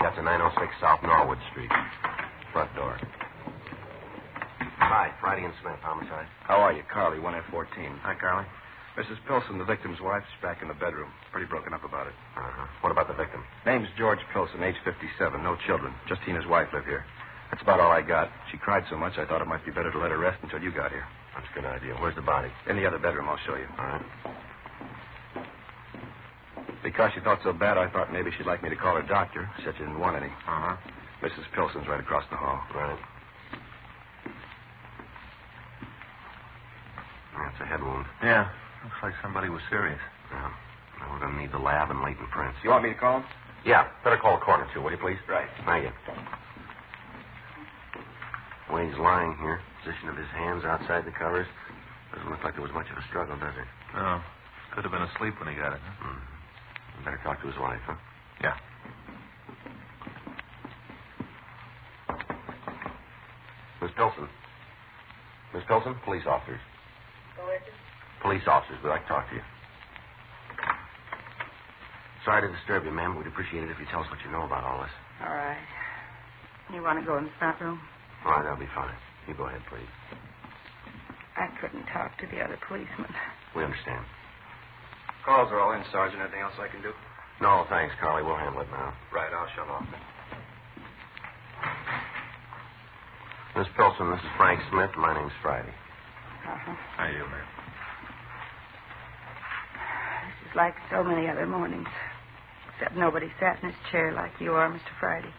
That's a 906 South Norwood Street. Front door. Hi, Friday and Smith, homicide. How are you? Carly, 1F14. Hi, Carly. Mrs. Pilson, the victim's wife, is back in the bedroom. Pretty broken up about it. Uh-huh. What about the victim? Name's George Pilson, age 57. No children. Just he and his wife live here. That's about all I got. She cried so much I thought it might be better to let her rest until you got here. That's a good idea. Where's the body? In the other bedroom, I'll show you. All right. Because she felt so bad, I thought maybe she'd like me to call her doctor. Said she didn't want any. Uh-huh. Mrs. Pilson's right across the hall. Right. That's a head wound. Yeah. Looks like somebody was serious. Yeah. Now we're going to need the lab and latent prints. You want me to call him? Yeah. Better call the coroner, too, will you, please? Right. Thank you. The way he's lying here, position of his hands outside the covers, doesn't look like there was much of a struggle, does it? No. Could have been asleep when he got it, huh? Better talk to his wife, huh? Yeah. Miss Pilson. Miss Pilson, police officers. Who is it? Police officers, we'd like to talk to you. Sorry to disturb you, ma'am. We'd appreciate it if you tell us what you know about all this. All right. You want to go in the front room? All right, that'll be fine. You go ahead, please. I couldn't talk to the other policeman. We understand. Calls are all in, Sergeant. Anything else I can do? No, thanks, Carly. We'll handle it now. Right, I'll shut off. Miss Pilson, this is Frank Smith. My name's Friday. Uh-huh. How you, man? This is like so many other mornings. Except nobody sat in his chair like you are, Mr. Friday.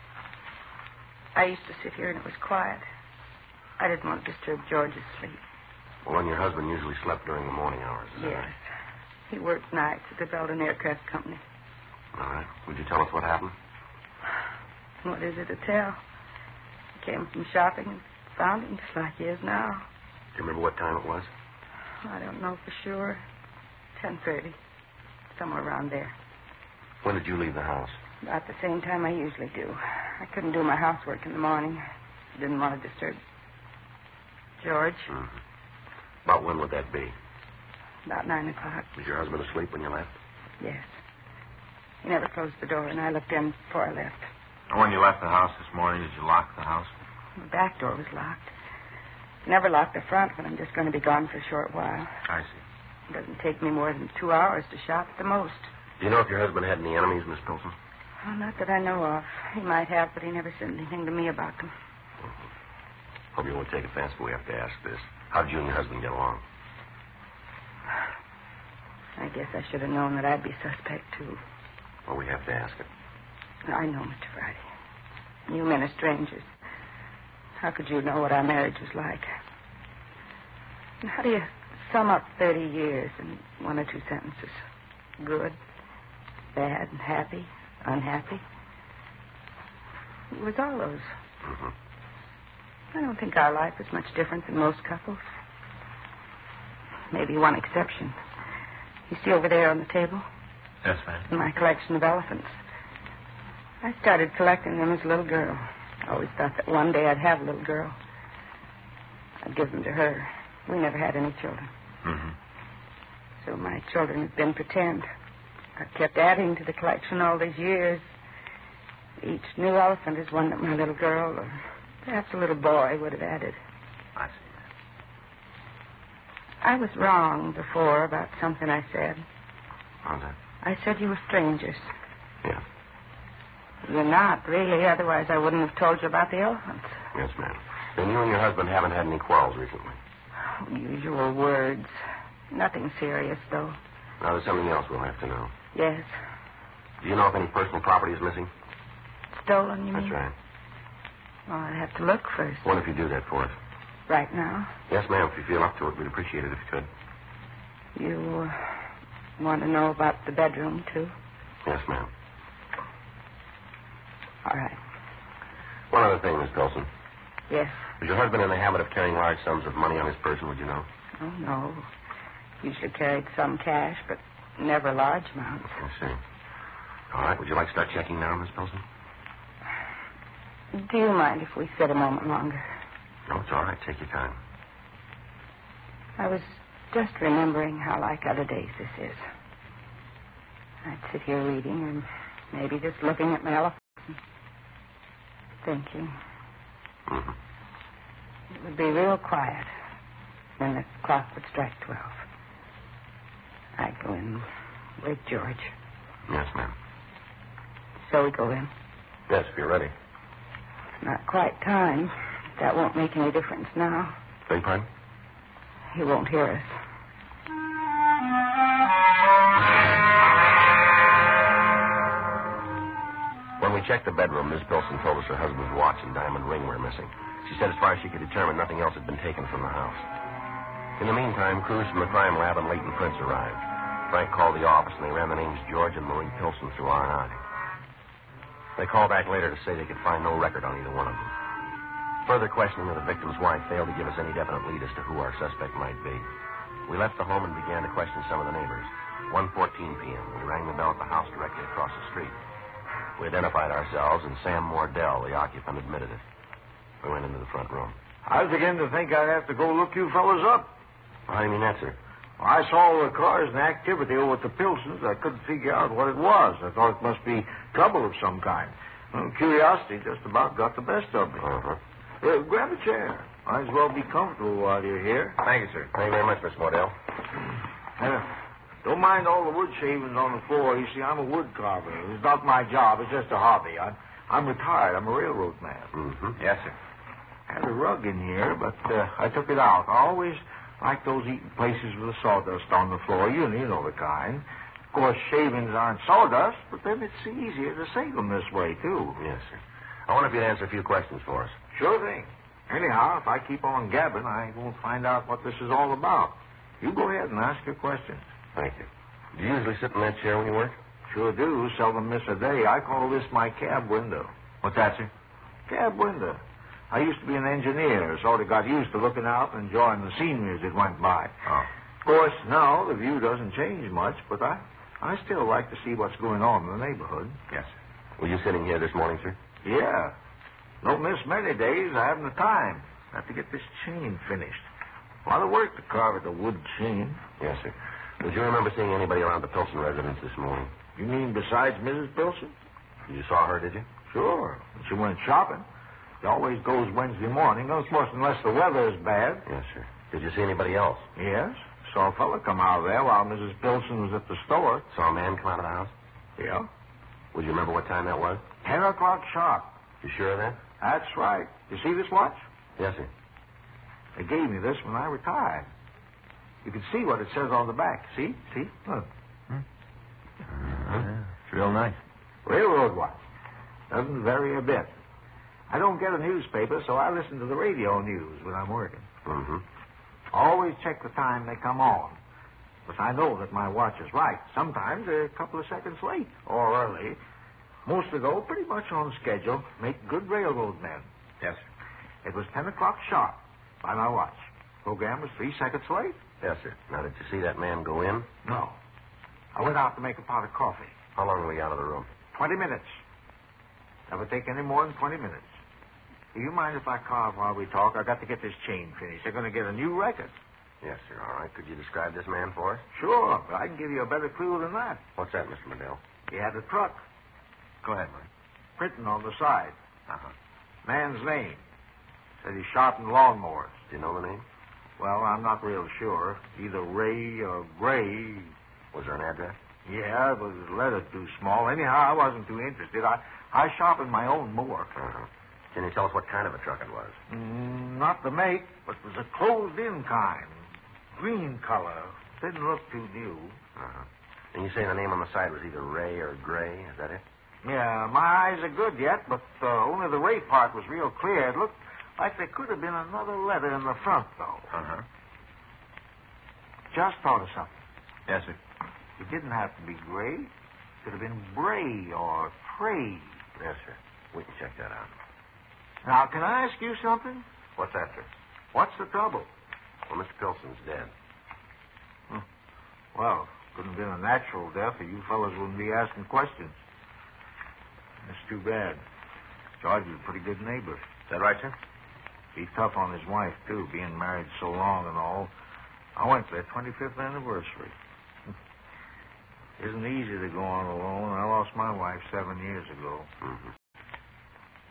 I used to sit here and it was quiet. I didn't want to disturb George's sleep. Well, then your husband usually slept during the morning hours, is that Yes. right? He worked nights at the Belden Aircraft Company. All right. Would you tell us what happened? What is it to tell? He came from shopping and found him just like he is now. Do you remember what time it was? I don't know for sure. 10:30. Somewhere around there. When did you leave the house? About the same time I usually do. I couldn't do my housework in the morning. Didn't want to disturb George. Mm-hmm. About when would that be? About 9 o'clock. Was your husband asleep when you left? Yes. He never closed the door, and I looked in before I left. When you left the house this morning, did you lock the house? The back door was locked. Never lock the front when I'm just going to be gone for a short while. I see. It doesn't take me more than 2 hours to shop at the most. Do you know if your husband had any enemies, Miss Pilson? Well, not that I know of. He might have, but he never said anything to me about them. Hope you won't take offense, but we have to ask this. How did you and your husband get along? I guess I should have known that I'd be suspect, too. Well, we have to ask it. I know, Mr. Friday. You men are strangers. How could you know what our marriage was like? And how do you sum up 30 years in one or two sentences? Good, bad, happy, unhappy. It was all those. Mm-hmm. I don't think our life is much different than most couples. Maybe one exception. You see over there on the table? Yes, ma'am. My collection of elephants. I started collecting them as a little girl. I always thought that one day I'd have a little girl. I'd give them to her. We never had any children. Mm-hmm. So my children have been pretend. I've kept adding to the collection all these years. Each new elephant is one that my little girl, or perhaps a little boy, would have added. I see. I was wrong before about something I said. How's that? I said you were strangers. Yeah. You're not, really. Otherwise, I wouldn't have told you about the elephants. Yes, ma'am. Then you and your husband haven't had any quarrels recently? Usual words. Nothing serious, though. Now, there's something else we'll have to know. Yes. Do you know if any personal property is missing? Stolen, you mean? That's right. Well, I'd have to look first. What if you do that for us? Right now? Yes, ma'am. If you feel up to it, we'd appreciate it if you could. You want to know about the bedroom, too? Yes, ma'am. All right. One other thing, Miss Pilson. Yes. Was your husband in the habit of carrying large sums of money on his person, would you know? Oh, no. Usually carried some cash, but never large amounts. I see. All right. Would you like to start checking now, Miss Pilson? Do you mind if we sit a moment longer? No, it's all right. Take your time. I was just remembering how like other days this is. I'd sit here reading and maybe just looking at my elephants. Thinking. Mm-hmm. It would be real quiet. Then the clock would strike 12. I'd go in, wake George. Yes, ma'am. So we go in. Yes, if you're ready. It's not quite time. That won't make any difference now. Beg your pardon? He won't hear us. When we checked the bedroom, Miss Pilson told us her husband's watch and diamond ring were missing. She said as far as she could determine, nothing else had been taken from the house. In the meantime, crews from the crime lab and Leighton Prince arrived. Frank called the office, and they ran the names George and Marie Pilson through R&I. They called back later to say they could find no record on either one of them. Further questioning of the victim's wife failed to give us any definite lead as to who our suspect might be. We left the home and began to question some of the neighbors. 1:14 p.m., we rang the bell at the house directly across the street. We identified ourselves, and Sam Mordell, the occupant, admitted it. We went into the front room. I was beginning to think I'd have to go look you fellas up. How do you mean that, sir? Well, I saw the cars and activity over at the Pilsons. I couldn't figure out what it was. I thought it must be trouble of some kind. Well, curiosity just about got the best of me. Uh-huh. Grab a chair. Might as well be comfortable while you're here. Thank you, sir. Thank you very much, Miss Mordell. Don't mind all the wood shavings on the floor. You see, I'm a wood carver. It's not my job. It's just a hobby. I'm retired. I'm a railroad man. Mm-hmm. Yes, sir. I had a rug in here, but I took it out. I always like those eating places with the sawdust on the floor. You know the kind. Of course, shavings aren't sawdust, but then it's easier to save them this way, too. Yes, sir. I wonder if you'd answer a few questions for us. Sure thing. Anyhow, if I keep on gabbing, I won't find out what this is all about. You go ahead and ask your questions. Thank you. Do you usually sit in that chair when you work? Sure do. Seldom miss a day. I call this my cab window. What's that, sir? Cab window. I used to be an engineer. Sort of got used to looking out and enjoying the scenery as it went by. Oh. Of course, now the view doesn't change much, but I still like to see what's going on in the neighborhood. Yes, sir. Were you sitting here this morning, sir? Yeah. Don't miss many days. I haven't the time. I have to get this chain finished. A lot of work to carve at the wood chain. Yes, sir. Did you remember seeing anybody around the Pilson residence this morning? You mean besides Mrs. Pilson? You saw her, did you? Sure. She went shopping. She always goes Wednesday morning, of course, unless the weather is bad. Yes, sir. Did you see anybody else? Yes. Saw a fella come out of there while Mrs. Pilson was at the store. Saw a man come out of the house? Yeah. Would you remember what time that was? 10 o'clock sharp. You sure of that? That's right. You see this watch? Yes, sir. They gave me this when I retired. You can see what it says on the back. See? Look. It's real nice. Railroad watch. Doesn't vary a bit. I don't get a newspaper, so I listen to the radio news when I'm working. Mm-hmm. Always check the time they come on. But I know that my watch is right. Sometimes they're a couple of seconds late or early. Most of those pretty much on schedule. Make good railroad men. Yes, sir. It was 10 o'clock sharp by my watch. Program was 3 seconds late. Yes, sir. Now, did you see that man go in? No. I went out to make a pot of coffee. How long were you out of the room? 20 minutes. Never take any more than 20 minutes. Do you mind if I carve while we talk? I got to get this chain finished. They're going to get a new record. Yes, sir. All right. Could you describe this man for us? Sure, but I can give you a better clue than that. What's that, Mr. Mordell? He had a truck. Go ahead, Mike. Printing on the side. Uh-huh. Man's name. Said he sharpened lawnmowers. Do you know the name? Well, I'm not real sure. Either Ray or Gray. Was there an address? Yeah, it was lettered too small. Anyhow, I wasn't too interested. I sharpened my own mower. Uh-huh. Can you tell us what kind of a truck it was? Not the make, but it was a closed-in kind. Green color. Didn't look too new. Uh-huh. And you say the name on the side was either Ray or Gray. Is that it? Yeah, my eyes are good yet, but only the Ray part was real clear. It looked like there could have been another letter in the front, though. Uh-huh. Just thought of something. Yes, sir. It didn't have to be Gray. It could have been Bray or Trey. Yes, sir. We can check that out. Now, can I ask you something? What's that, sir? What's the trouble? Well, Mr. Pilson's dead. Well, couldn't have been a natural death, or you fellas wouldn't be asking questions. That's too bad. George was a pretty good neighbor. Is that right, sir? Be tough on his wife, too, being married so long and all. I went to their 25th anniversary. Isn't easy to go on alone. I lost my wife 7 years ago. Mm-hmm.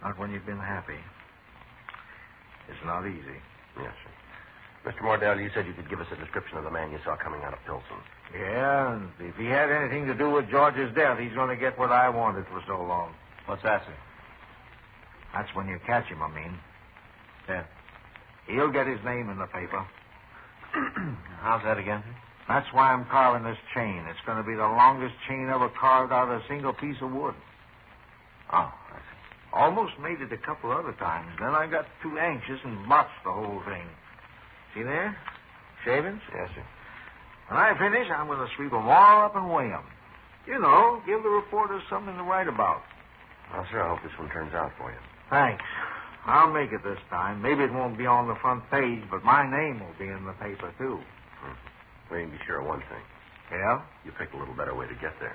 Not when you've been happy. It's not easy. Yes, sir. Mr. Mordell, you said you could give us a description of the man you saw coming out of Pilsen. Yeah, and if he had anything to do with George's death, he's going to get what I wanted for so long. What's that, sir? That's when you catch him, I mean. Yeah. He'll get his name in the paper. How's that again, sir? That's why I'm carving this chain. It's going to be the longest chain ever carved out of a single piece of wood. Oh, I see. Almost made it a couple other times. Then I got too anxious and botched the whole thing. See there? Shavings? Yes, sir. When I finish, I'm going to sweep them all up and weigh them. You know, give the reporters something to write about. Well, sir, I hope this one turns out for you. Thanks. I'll make it this time. Maybe it won't be on the front page, but my name will be in the paper, too. We can be sure of one thing. Yeah? You picked a little better way to get there.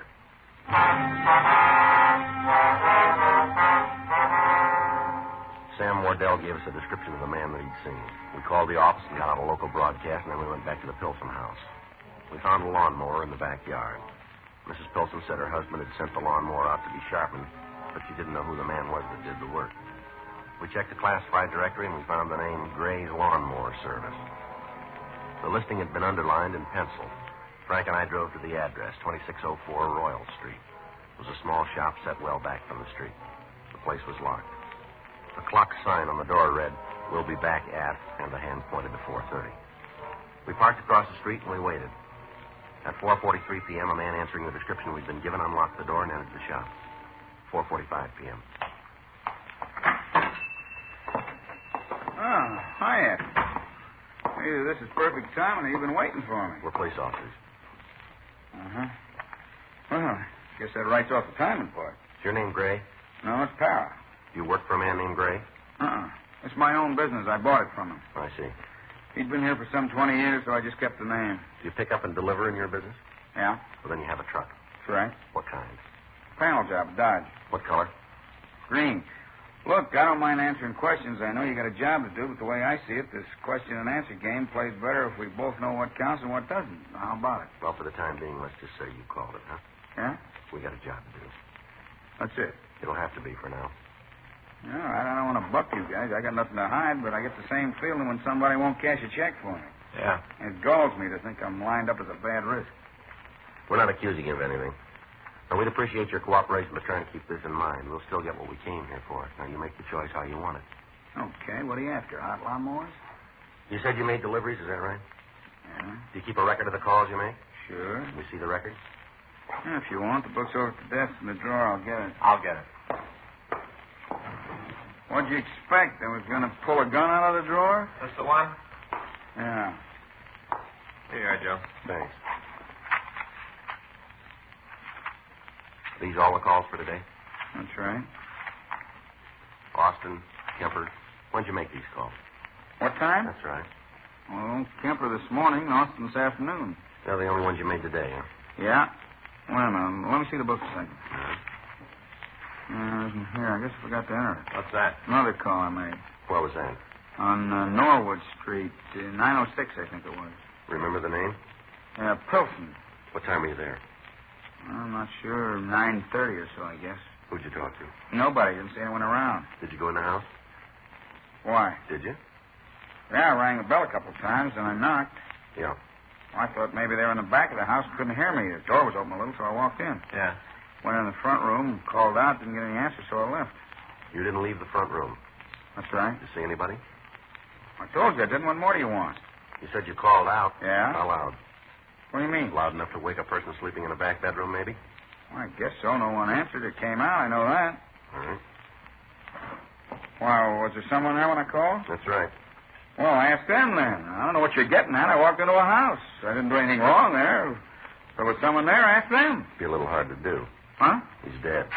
Sam Wardell gave us a description of the man that he'd seen. We called the office and got out a local broadcast, and then we went back to the Pilsen house. We found a lawnmower in the backyard. Mrs. Pilsen said her husband had sent the lawnmower out to be sharpened, but she didn't know who the man was that did the work. We checked the classified directory, and we found the name Gray's Lawnmower Service. The listing had been underlined in pencil. Frank and I drove to the address, 2604 Royal Street. It was a small shop set well back from the street. The place was locked. A clock sign on the door read, "We'll be back at," and the hand pointed to 4:30. We parked across the street and we waited. At 4:43 p.m., a man answering the description we'd been given unlocked the door and entered the shop. 4:45 p.m. Oh, hiya. Hey, this is perfect timing. You've been waiting for me. We're police officers. Uh-huh. Well, guess that writes off the timing part. Is your name Gray? No, it's Para. Do you work for a man named Gray? Uh-uh. It's my own business. I bought it from him. I see. He'd been here for some 20 years, so I just kept the name. Do you pick up and deliver in your business? Yeah, Well, then you have a truck. that's right. What kind? Panel job, Dodge. What color? Green. Look, I don't mind answering questions. I know you got a job to do, but the way I see it, this question and answer game plays better if we both know what counts and what doesn't. How about it? Well, for the time being, let's just say you called it, huh? Yeah? We got a job to do. That's it. It'll have to be for now. All right, I don't want to buck you guys. I got nothing to hide, but I get the same feeling when somebody won't cash a check for me. Yeah. It galls me to think I'm lined up as a bad risk. We're not accusing you of anything. Now, we'd appreciate your cooperation, but try and keep this in mind. We'll still get what we came here for. Now, you make the choice how you want it. Okay, what are you after? Hot lawnmowers? You said you made deliveries, is that right? Yeah, Do you keep a record of the calls you make? sure. Can we see the record? Yeah, if you want, the book's over at the desk in the drawer. I'll get it. I'll get it. What'd you expect? I was going to pull a gun out of the drawer? That's the one? Yeah. Here you are, Joe. Thanks. These all the calls for today? That's right. Austin, Kemper. When'd you make these calls? What time? That's right. Well, Kemper this morning, Austin this afternoon. They're the only ones you made today, huh? Yeah. Wait a minute. Let me see the book a second. All right. Isn't here. I guess I forgot to enter it. What's that? Another call I made. Where was that? On Norwood Street, 906, I think it was. Remember the name? Pilsen. What time were you there? I'm not sure. 9:30 or so, I guess. Who'd you talk to? Nobody. Didn't see anyone around. Did you go in the house? Why? Did you? Yeah, I rang the bell a couple of times, and I knocked. Yeah. I thought maybe they were in the back of the house and couldn't hear me. The door was open a little, so I walked in. Yeah. Went in the front room, called out, didn't get any answer, so I left. You didn't leave the front room. That's right. Did you see anybody? I told you I didn't. What more do you want? You said you called out. Yeah? How loud? What do you mean? Loud enough to wake a person sleeping in a back bedroom, maybe? Well, I guess so. No one answered. It came out. I know that. All right. Well, was there someone there when I called? That's right. Well, ask them then. I don't know what you're getting at. I walked into a house. I didn't do anything wrong there. If there was someone there, ask them. Be a little hard to do. Huh? He's dead.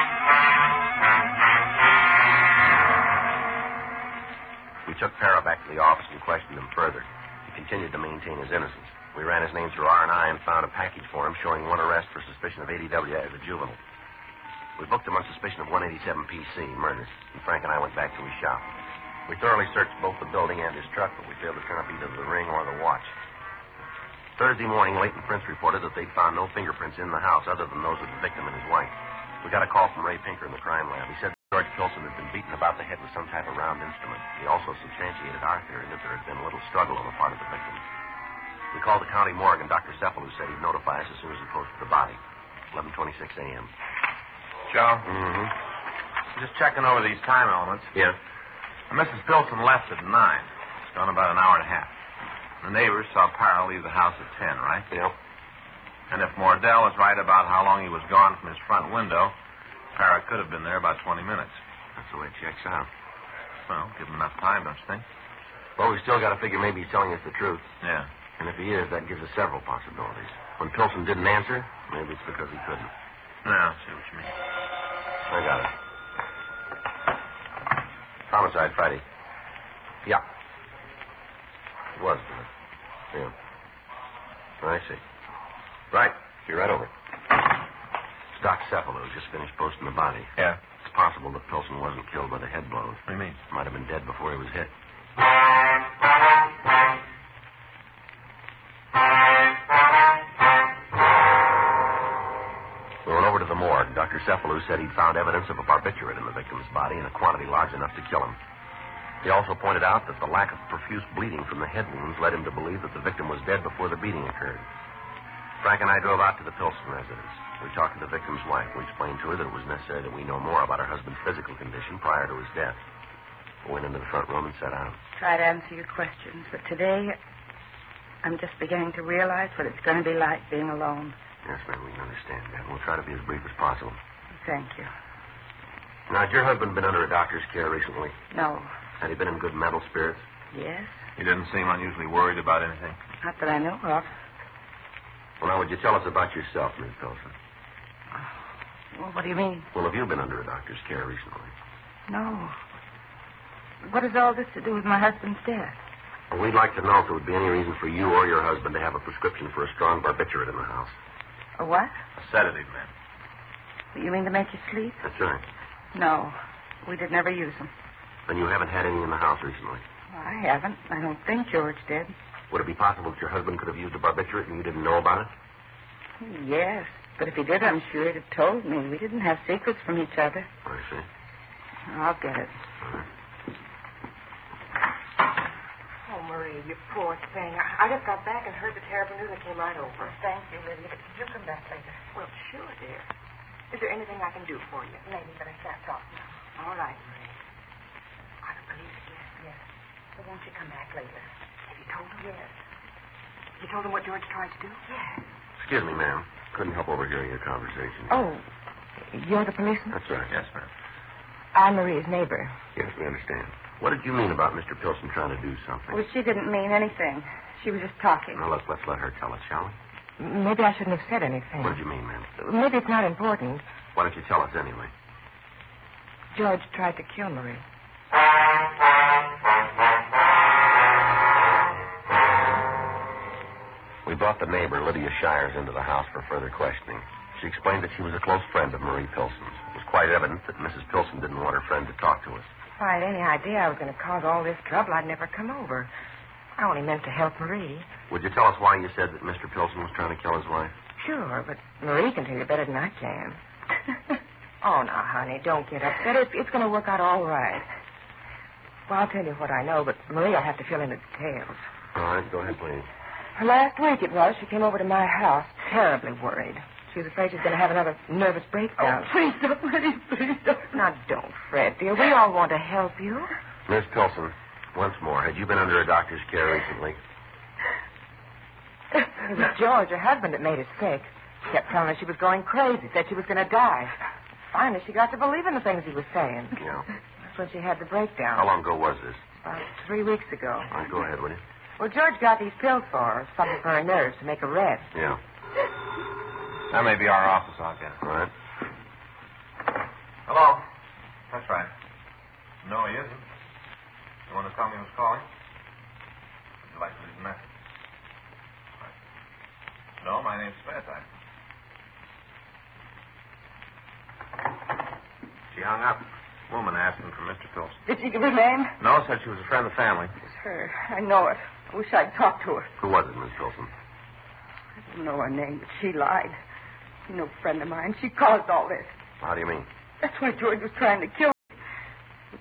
We took Para back to the office and questioned him further. He continued to maintain his innocence. We ran his name through R&I and found a package for him showing one arrest for suspicion of ADW as a juvenile. We booked him on suspicion of 187 PC, murder, and Frank and I went back to his shop. We thoroughly searched both the building and his truck, but we failed to turn up either the ring or the watch. Thursday morning, Leighton Prince reported that they'd found no fingerprints in the house other than those of the victim and his wife. We got a call from Ray Pinker in the crime lab. He said George Pilson had been beaten about the head with some type of round instrument. He also substantiated our theory that there had been a little struggle on the part of the victim. We called the county morgue, and Dr. Cephalou said he'd notify us as soon as he posted the body. 11:26 a.m. Joe? Mm-hmm. Just checking over these time elements. Yeah? Mrs. Pilson left at 9. It's gone about an hour and a half. The neighbors saw Parra leave the house at 10, right? Yeah. And if Mordell is right about how long he was gone from his front window, Parra could have been there about 20 minutes. That's the way it checks out. Well, give him enough time, don't you think? Well, we still got to figure maybe he's telling us the truth. Yeah. And if he is, that gives us several possibilities. When Pilson didn't answer, maybe it's because he couldn't. No, I see what you mean. I got it. Homicide Friday. Yeah. It was, wasn't it? Yeah. I see. Right. You're right over. It's Doc Cephalou just finished posting the body. Yeah. It's possible that Pilson wasn't killed by the head blows. What do you mean? Might have been dead before he was hit. We went over to the morgue. Dr. Cephalou said he'd found evidence of a barbiturate in the victim's body in a quantity large enough to kill him. He also pointed out that the lack of profuse bleeding from the head wounds led him to believe that the victim was dead before the beating occurred. Frank and I drove out to the Pilson residence. We talked to the victim's wife. We explained to her that it was necessary that we know more about her husband's physical condition prior to his death. We went into the front room and sat down. Try to answer your questions, but today I'm just beginning to realize what it's going to be like being alone. Yes, ma'am, we can understand that. We'll try to be as brief as possible. Thank you. Now, has your husband been under a doctor's care recently? No. Had he been in good mental spirits? Yes? He didn't seem unusually worried about anything. Not that I know of. Well, now, would you tell us about yourself, Miss Pilson? Well, what do you mean? Well, have you been under a doctor's care recently? No. What has all this to do with my husband's death? Well, we'd like to know if there would be any reason for you or your husband to have a prescription for a strong barbiturate in the house. A what? A sedative, ma'am. You mean to make you sleep? That's right. No. We did never use them. Then you haven't had any in the house recently. I haven't. I don't think George did. Would it be possible that your husband could have used a barbiturate and you didn't know about it? Yes. But if he did, I'm sure he'd have told me. We didn't have secrets from each other. I see. I'll get it. All right. Oh, Marie, you poor thing. I just got back and heard the terrible news and came right over. Thank you, Lydia. But you come back later. Well, sure, dear. Is there anything I can do for you? Maybe, but I can't talk now. All right, Marie. Are the police here? Yes. So won't you come back later? Have you told them? Yes. You told them what George tried to do? Yes. Excuse me, ma'am. Couldn't help overhearing your conversation. Oh, you're the policeman? That's right. Yes, ma'am. I'm Marie's neighbor. Yes, we understand. What did you mean about Mr. Pilson trying to do something? Well, she didn't mean anything. She was just talking. Now, let's let her tell it, shall we? Maybe I shouldn't have said anything. What did you mean, ma'am? Maybe it's not important. Why don't you tell us anyway? George tried to kill Marie. We brought the neighbor, Lydia Shires, into the house for further questioning. She explained that she was a close friend of Marie Pilson's. It was quite evident that Mrs. Pilson didn't want her friend to talk to us. If I had any idea I was going to cause all this trouble, I'd never come over. I only meant to help Marie. Would you tell us why you said that Mr. Pilson was trying to kill his wife? Sure, but Marie can tell you better than I can. Oh, now, honey, don't get upset. It's going to work out all right. Well, I'll tell you what I know, but Marie will have to fill in the details. All right, go ahead, please. Last week it was, she came over to my house, terribly worried. She was afraid she's going to have another nervous breakdown. Oh, please don't, please don't. Now, don't fret, dear. We all want to help you. Miss Pilson, once more, had you been under a doctor's care recently? It was George, her husband, that made her sick. She kept telling her she was going crazy, said she was going to die. Finally, she got to believe in the things he was saying. Yeah. That's when she had the breakdown. How long ago was this? About 3 weeks ago. All right, go ahead, will you? Well, George got these pills for her, something for her nerves to make her rest. Yeah. That may be our office, I'll get it. All right. Hello? That's right. No, he isn't. You want to tell me who's calling? Would you like to leave a message? Right. No, my name's Smith. She hung up. Woman asking for Mr. Pilson. Did she give her name? No, said she was a friend of the family. It's her. I know it. I wish I'd talk to her. Who was it, Miss Pilson? I don't know her name, but she lied. She's no friend of mine. She caused all this. How do you mean? That's why George was trying to kill me.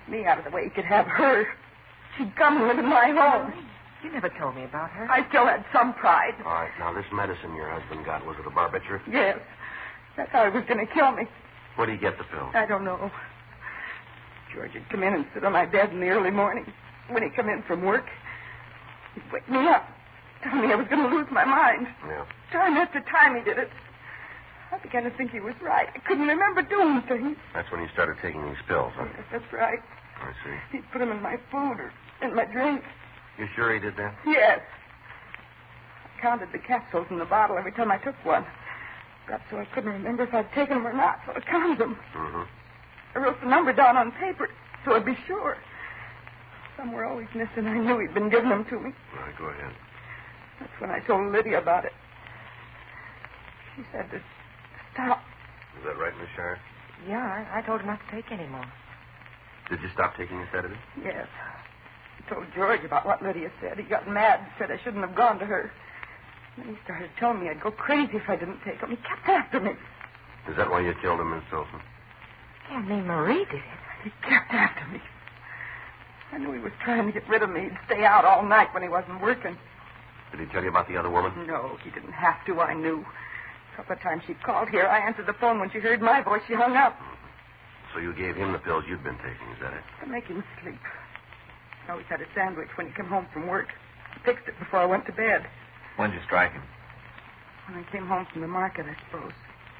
me out of the way he could have her. She'd come and live in my home. You never told me about her. I still had some pride. All right, now this medicine your husband got, was it a barbiturate? Yes. That's how he was going to kill me. Where did he get the pills? I don't know. George would come in and sit on my bed in the early morning. When he'd come in from work, he'd wake me up, tell me I was going to lose my mind. Yeah. Time after time he did it. I began to think he was right. I couldn't remember doing things. That's when you started taking these pills, huh? Yes, that's right. I see. He'd put them in my food or in my drink. You sure he did that? Yes. I counted the capsules in the bottle every time I took one. Got so I couldn't remember if I'd taken them or not, so I counted them. Mm-hmm. I wrote the number down on paper so I'd be sure. Some were always missing. I knew he'd been giving them to me. All right, go ahead. That's when I told Lydia about it. She said to stop. Is that right, Miss Shire? Yeah, I told her not to take any more. Did you stop taking the sedative? Yes. I told George about what Lydia said. He got mad and said I shouldn't have gone to her. Then he started telling me I'd go crazy if I didn't take them. He kept after me. Is that why you killed him, Miss Pilson? Can't mean Marie did it. He kept after me. I knew he was trying to get rid of me. He'd stay out all night when he wasn't working. Did he tell you about the other woman? No, he didn't have to. I knew. A couple of times she called here. I answered the phone. When she heard my voice, she hung up. So you gave him the pills you'd been taking, is that it? To make him sleep. I always had a sandwich when he came home from work. I fixed it before I went to bed. When'd you strike him? When I came home from the market, I suppose.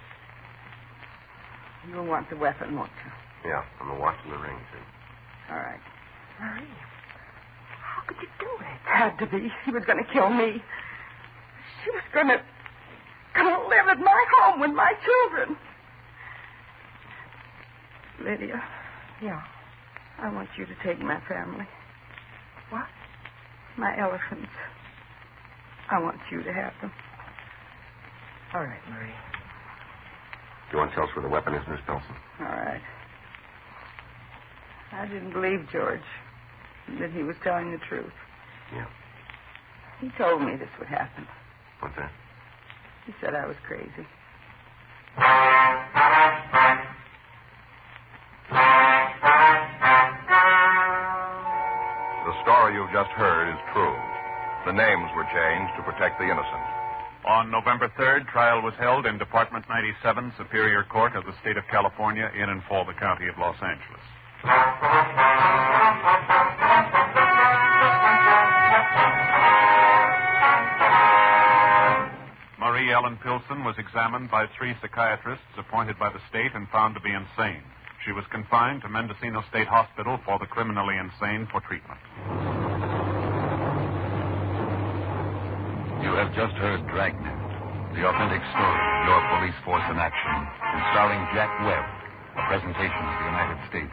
You'll want the weapon, won't you? Yeah, I'm watching the ring, see. All right. Marie, how could you do it? Had to be. He was going to kill me. She was going to live at my home with my children. Lydia. Yeah. I want you to take my family. What? My elephants. I want you to have them. All right, Marie. You want to tell us where the weapon is, Miss Pilson? All right. I didn't believe George. That he was telling the truth. Yeah. He told me this would happen. What's that? He said I was crazy. The story you've just heard is true. The names were changed to protect the innocent. On November 3rd, trial was held in Department 97, Superior Court of the State of California, in and for the County of Los Angeles. Marie Ellen Pilson was examined by 3 psychiatrists appointed by the state and found to be insane. She was confined to Mendocino State Hospital for the criminally insane for treatment. You have just heard Dragnet, the authentic story of your police force in action, and starring Jack Webb, a presentation of the United States